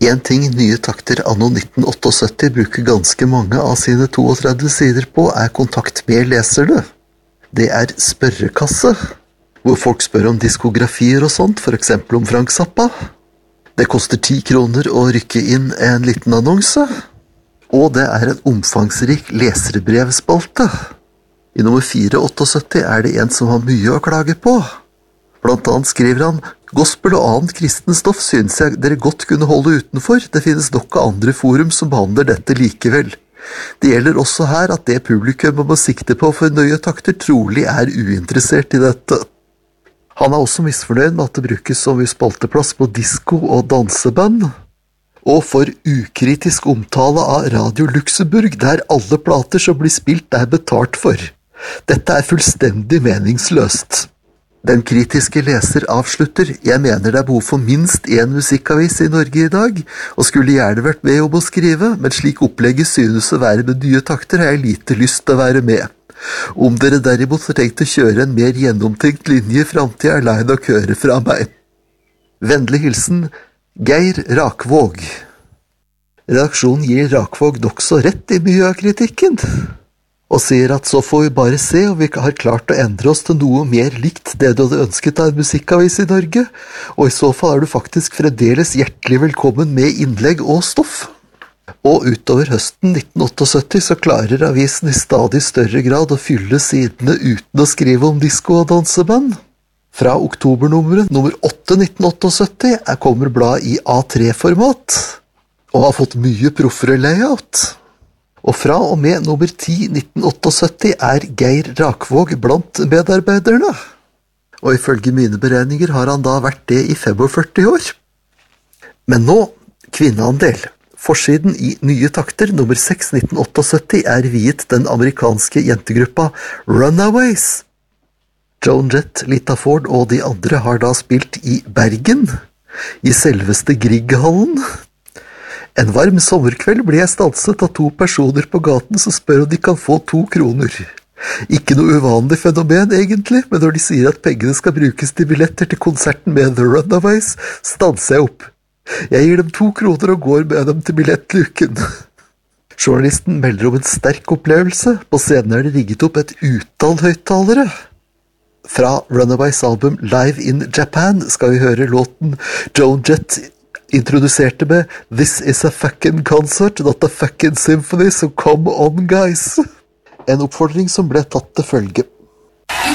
En ting Nye Takter anno 1978 bruker ganske mange av sine 32 sider på kontakt med leserne. Det spørrekasse, hvor folk spør om diskografier og sånt, for eksempel om Frank Zappa. Det koster 10 kroner å rykke inn en liten annonse. Og det en omfangsrik leserbrevspalte. I nummer 478 det en som har mye å klage på. Blant annet skriver han: «Gospel og annet kristen stoff synes jeg dere godt kunne holde utenfor. Det finnes nok av andre forum som behandler dette likevel. Det gjelder også her at det publikum man må sikte på for Nye Takter trolig uinteressert i dette.» Han også misfornøyd med at det brukes så mye spalteplass på disko og danseband, og for ukritisk omtale av Radio Luxemburg, der alle plater som blir spilt betalt for. Dette fullstendig meningsløst. Den kritiske leser avslutter: «Jeg mener det behov for minst en musikkavis i Norge i dag, og skulle gjerne vært med om å skrive, men slik opplegget synes å være med Nye Takter har jeg lite lyst til å være med. Om dere derimot har tenkt å kjøre en mer gjennomtenkt linje i fremtiden, la nok høre fra meg. Vennlig hilsen Geir Rakvåg.» Redaksjonen gir Rakvåg nok så rett i mye av kritikken, og sier at så får vi bare se om vi har klart å endre oss til noe mer likt det du hadde ønsket av en musikkavis i Norge, og i så fall du faktisk fremdeles hjertelig velkommen med innlegg og stoff. Og utover høsten 1978 så klarer avisen i stadig større grad å fylle sidene uten å skrive om disko og danseband. Fra oktobernummeret nummer 8 1978 kommer bladet i A3-format, og har fått mye proffere layout. Og fra og med nummer 10 1978 Geir Rakvåg blant medarbeiderne. Og ifølge mine beregninger har han da vært det i 45 år. Men nå, kvinneandel. Forsiden i Nye Takter nummer 6 1978 viet den amerikanske jentegruppa Runaways. Joan Jett, Lita Ford og de andre har da spilt i Bergen, i selveste Grieghallen. En varm sommerkveld ble jeg stanset av 2 personer på gaten som spør om de kan få 2 kroner. Ikke noe uvanlig fenomen egentlig, men når de sier at pengene skal brukes til billetter til konserten med The Runaways, stanser jeg opp. Jeg gir dem 2 kroner og går med dem til billettluken. Journalisten melder om en sterk opplevelse. På scenen det rigget opp et utall høyttalere. Fra Runaways album Live in Japan skal vi høre låten Joan Jett introduserte med «This is a fucking concert, not a fucking symphony, so come on guys». En oppfordring som ble tatt til følge.